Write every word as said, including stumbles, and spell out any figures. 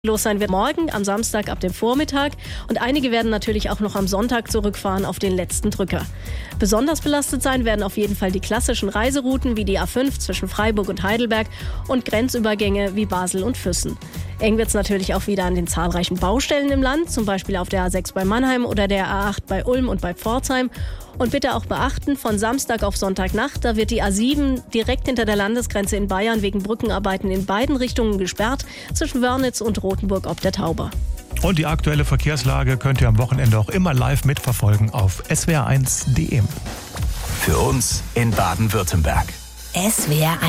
Los sein wird morgen am Samstag ab dem Vormittag und einige werden natürlich auch noch am Sonntag zurückfahren auf den letzten Drücker. Besonders belastet sein werden auf jeden Fall die klassischen Reiserouten wie die A fünf zwischen Freiburg und Heidelberg und Grenzübergänge wie Basel und Füssen. Eng wird es natürlich auch wieder an den zahlreichen Baustellen im Land, zum Beispiel auf der A sechs bei Mannheim oder der A acht bei Ulm und bei Pforzheim. Und bitte auch beachten, von Samstag auf Sonntagnacht, da wird die A sieben direkt hinter der Landesgrenze in Bayern wegen Brückenarbeiten in beiden Richtungen gesperrt, zwischen Wörnitz und Rothenburg ob der Tauber. Und die aktuelle Verkehrslage könnt ihr am Wochenende auch immer live mitverfolgen auf S W R eins punkt de. Für uns in Baden-Württemberg. S W R eins